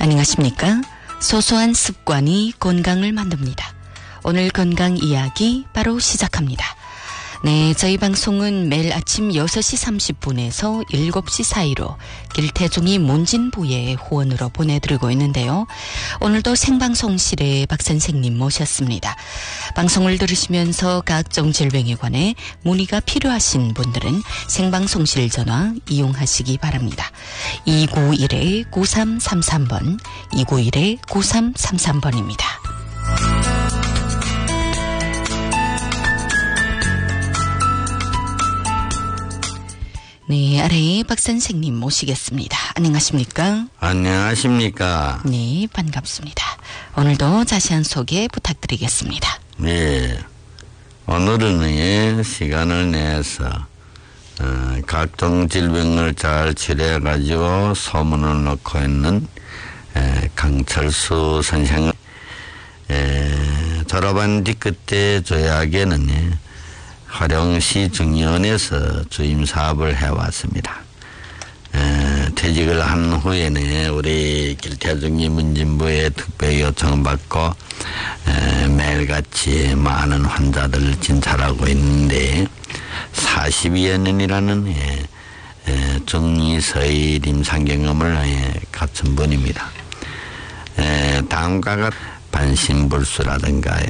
안녕하십니까? 소소한 습관이 건강을 만듭니다. 오늘 건강 이야기 바로 시작합니다. 네, 저희 방송은 매일 아침 6시 30분에서 7시 사이로 길태중이 문진부의 후원으로 보내드리고 있는데요. 오늘도 생방송실에 박 선생님 모셨습니다. 방송을 들으시면서 각종 질병에 관해 문의가 필요하신 분들은 생방송실 전화 이용하시기 바랍니다. 291-9333번, 291-9333번입니다. 네, 아래에 박 선생님 모시겠습니다. 안녕하십니까? 안녕하십니까? 네, 반갑습니다. 오늘도 자세한 소개 부탁드리겠습니다. 네, 오늘은 시간을 내서 각종 질병을 잘 치료해가지고 소문을 놓고 있는 강철수 선생을 졸업한 뒤 그때 조약에는 화령시 중의원에서 주임 사업을 해왔습니다. 퇴직을 한 후에는 우리 길태중이 문진부에 특별 요청을 받고 매일같이 많은 환자들을 진찰하고 있는데 42여 년이라는 중의서의 임상경험을 갖춘 분입니다. 다음과 같은 반신불수라든가